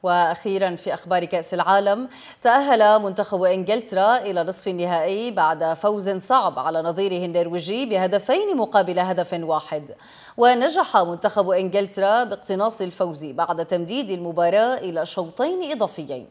وأخيرا في أخبار كأس العالم، تأهل منتخب إنجلترا إلى نصف النهائي بعد فوز صعب على نظيره النرويجي بهدفين مقابل هدف واحد. ونجح منتخب إنجلترا باقتناص الفوز بعد تمديد المباراة إلى شوطين إضافيين.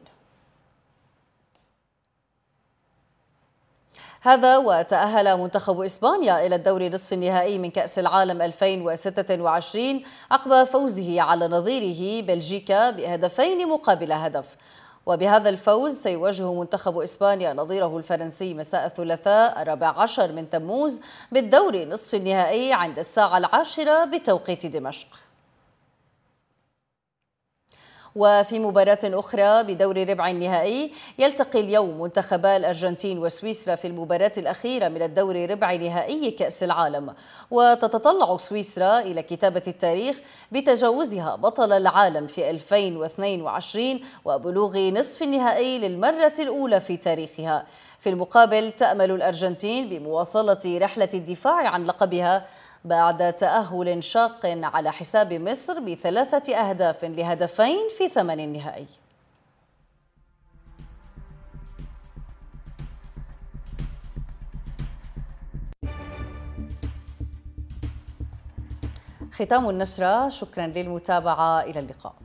هذا وتأهل منتخب إسبانيا إلى الدور نصف النهائي من كأس العالم 2026 عقب فوزه على نظيره بلجيكا بهدفين مقابل هدف. وبهذا الفوز سيواجه منتخب إسبانيا نظيره الفرنسي مساء الثلاثاء 14 من تموز بالدور نصف النهائي عند الساعة 10 بتوقيت دمشق. وفي مباراة أخرى بدور ربع النهائي، يلتقي اليوم منتخبا الأرجنتين وسويسرا في المباراة الأخيرة من الدور ربع نهائي كأس العالم. وتتطلع سويسرا إلى كتابة التاريخ بتجاوزها بطل العالم في 2022 وبلوغ نصف النهائي للمرة الأولى في تاريخها. في المقابل تأمل الأرجنتين بمواصلة رحلة الدفاع عن لقبها بعد تأهل شاق على حساب مصر ب3 أهداف لهدفين في ثمن النهائي. ختام النشرة، شكرا للمتابعة، إلى اللقاء.